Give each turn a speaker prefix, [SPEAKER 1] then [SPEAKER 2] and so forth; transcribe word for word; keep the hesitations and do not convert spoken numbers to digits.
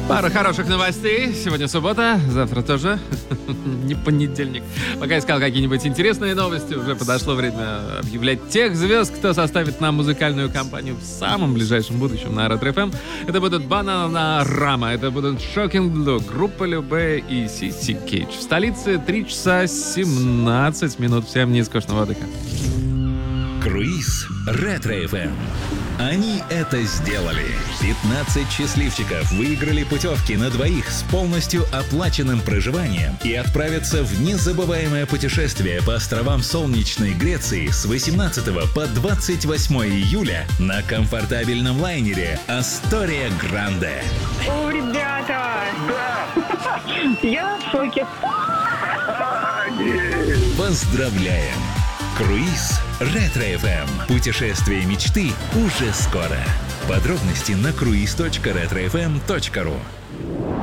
[SPEAKER 1] Пара хороших новостей. Сегодня суббота, завтра тоже не понедельник. Пока искал какие-нибудь интересные новости, уже подошло время объявлять тех звезд, кто составит нам музыкальную компанию в самом ближайшем будущем на Ретро эф эм. Это будут Бананарама, это будут Shocking Blue, группа Любэ и си си Cage. В столице три часа семнадцать минут. Всем нескучного отдыха.
[SPEAKER 2] Круиз Ретро эф эм. Они это сделали. пятнадцать счастливчиков выиграли путевки на двоих с полностью оплаченным проживанием и отправятся в незабываемое путешествие по островам солнечной Греции с восемнадцатого по двадцать восьмое июля на комфортабельном лайнере Астория Гранде.
[SPEAKER 3] О, ребята! Да! Я в шоке.
[SPEAKER 2] Поздравляем! Круиз Ретро эф эм. Путешествие мечты уже скоро. Подробности на круиз точка ретро эф эм точка ру.